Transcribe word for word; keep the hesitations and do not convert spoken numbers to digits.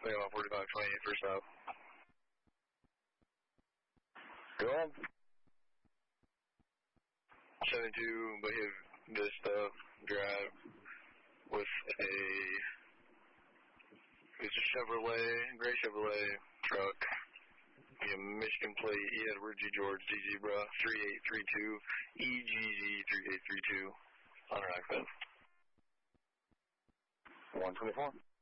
They want forty-five twenty-eight first up. Go on. seventy-two Bahia Vista Drive with a, it's a Chevrolet, gray Chevrolet truck. Yeah, Michigan plate, E. Edward G. George D. Zebra three eight three two E G Z three eight three two on our accent. one twenty-four.